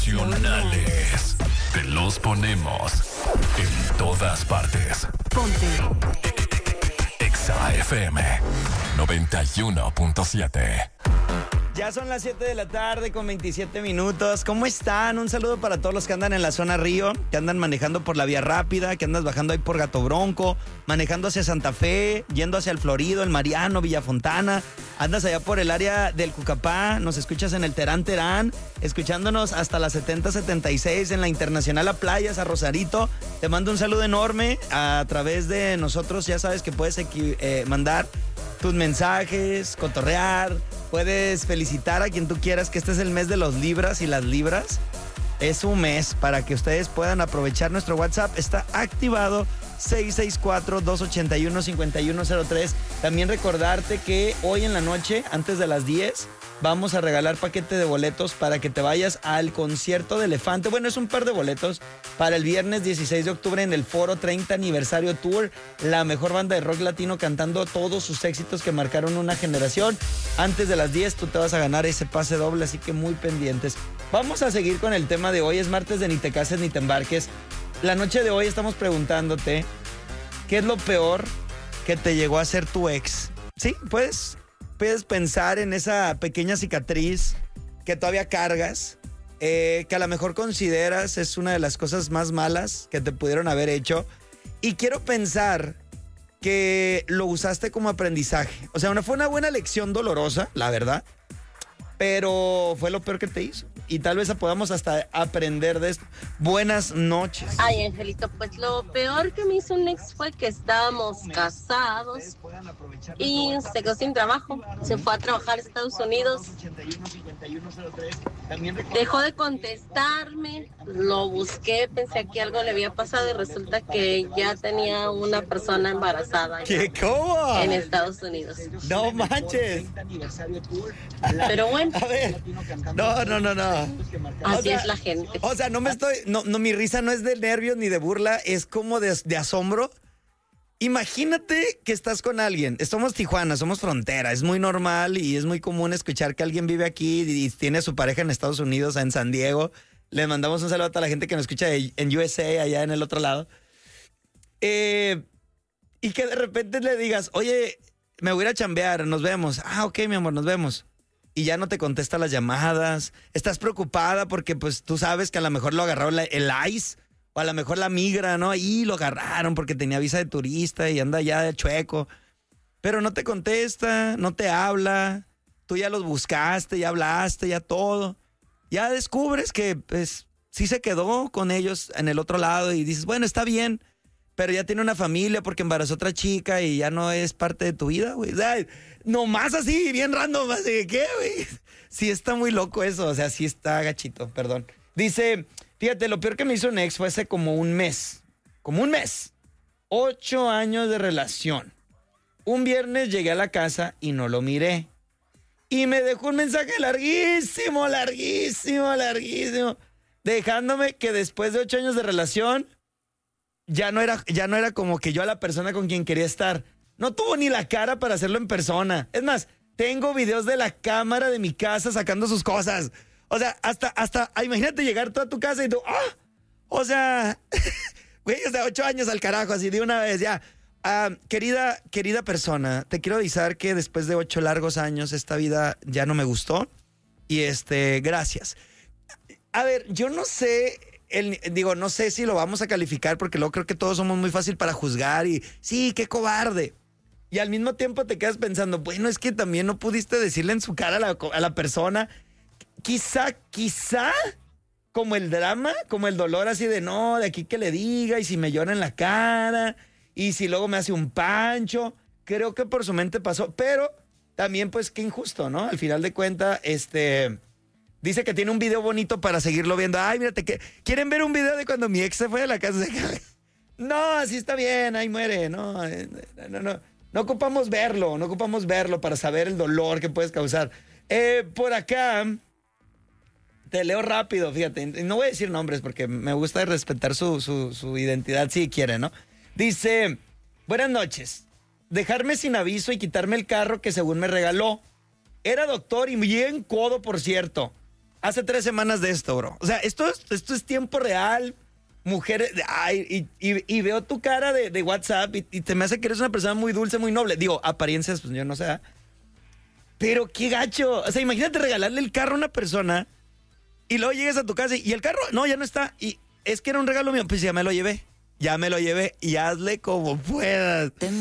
Nacionales. Te los ponemos en todas partes. Ponte Exa FM 91.7. Ya son las 7 de la tarde con 27 minutos. ¿Cómo están? Un saludo para todos los que andan en la zona Río, que andan manejando por la vía rápida, que andas bajando ahí por Gato Bronco, manejando hacia Santa Fe, yendo hacia el Florido, el Mariano, Villafontana. Andas allá por el área del Cucapá, nos escuchas en el Terán Terán, escuchándonos hasta las 70-76 en la Internacional a Playas, a Rosarito. Te mando un saludo enorme a través de nosotros. Ya sabes que puedes mandar tus mensajes, cotorrear, puedes felicitar a quien tú quieras, que este es el mes de los Libras y las Libras. Es un mes para que ustedes puedan aprovechar nuestro WhatsApp. Está activado 664-281-5103. También recordarte que hoy en la noche, antes de las 10, vamos a regalar paquete de boletos para que te vayas al concierto de Elefante. Bueno, es un par de boletos para el viernes 16 de octubre en el Foro 30 Aniversario Tour. La mejor banda de rock latino cantando todos sus éxitos que marcaron una generación. Antes de las 10 tú te vas a ganar ese pase doble, así que muy pendientes. Vamos a seguir con el tema de hoy. Es martes de Ni te cases ni te embarques. La noche de hoy estamos preguntándote ¿qué es lo peor que te llegó a hacer tu ex? Sí, puedes pensar en esa pequeña cicatriz que todavía cargas, que a lo mejor consideras es una de las cosas más malas que te pudieron haber hecho. Y quiero pensar que lo usaste como aprendizaje. O sea, fue una buena lección dolorosa, la verdad, pero fue lo peor que te hizo. Y tal vez podamos hasta aprender de esto. Buenas noches. Ay, Angelito, pues lo peor que me hizo un ex fue que estábamos casados y se quedó sin trabajo. Se fue a trabajar a Estados Unidos. Dejó de contestarme. Lo busqué, pensé que algo le había pasado y resulta que ya tenía una persona embarazada. ¿Qué? ¿Cómo? En Estados Unidos. No manches. Pero bueno. A ver. No. Así es la gente. O sea, no, mi risa no es de nervios ni de burla, es como de asombro. Imagínate que estás con alguien. Somos Tijuana, somos frontera. Es muy normal y es muy común escuchar que alguien vive aquí y tiene a su pareja en Estados Unidos, en San Diego. Les mandamos un saludo a toda la gente que nos escucha en USA, allá en el otro lado. Y que de repente le digas, oye, me voy a ir a chambear, nos vemos. Ah, ok, mi amor, nos vemos. Y ya no te contesta las llamadas. Estás preocupada porque pues tú sabes que a lo mejor lo agarró el ICE o a lo mejor la migra, ¿no? Y lo agarraron porque tenía visa de turista y anda ya de chueco. Pero no te contesta, no te habla. Tú ya los buscaste, ya hablaste, ya todo. Ya descubres que pues sí se quedó con ellos en el otro lado y dices, bueno, está bien. Pero ya tiene una familia porque embarazó a otra chica y ya no es parte de tu vida, güey. O sea, nomás así, bien random, así, ¿qué, güey? Sí está muy loco eso, o sea, sí está gachito, perdón. Dice, fíjate, lo peor que me hizo un ex fue hace como un mes. 8 años de relación. Un viernes llegué a la casa y no lo miré. Y me dejó un mensaje larguísimo, dejándome que después de 8 años de relación ya no era como que yo a la persona con quien quería estar. No tuvo ni la cara para hacerlo en persona. Es más, tengo videos de la cámara de mi casa sacando sus cosas. O sea, hasta imagínate llegar tú a tu casa y tú, o sea, güey, o sea, 8 años al carajo, así de una vez, ya. Querida persona, te quiero avisar que después de 8 largos años esta vida ya no me gustó. Y gracias. A ver, yo no sé... no sé si lo vamos a calificar porque luego creo que todos somos muy fácil para juzgar y sí, qué cobarde. Y al mismo tiempo te quedas pensando, bueno, es que también no pudiste decirle en su cara a la persona, quizá, como el drama, como el dolor así de no, de aquí que le diga y si me llora en la cara y si luego me hace un pancho. Creo que por su mente pasó, pero también pues qué injusto, ¿no? Al final de cuentas, dice que tiene un video bonito para seguirlo viendo. Ay, mírate, ¿quieren ver un video de cuando mi ex se fue de la casa? No, así está bien, ahí muere. No ocupamos verlo para saber el dolor que puedes causar. Por acá, te leo rápido, fíjate. No voy a decir nombres porque me gusta respetar su identidad si quiere, ¿no? Dice, buenas noches. Dejarme sin aviso y quitarme el carro que según me regaló. Era doctor y bien codo, por cierto. hace 3 semanas de esto, bro. O sea, esto es tiempo real. Mujeres, ay, y veo tu cara de WhatsApp y te me hace que eres una persona muy dulce, muy noble. Digo, apariencias, pues yo no sé. ¿Eh? Pero qué gacho. O sea, imagínate regalarle el carro a una persona y luego llegues a tu casa y el carro, no, ya no está. Y es que era un regalo mío. Pues ya me lo llevé y hazle como puedas.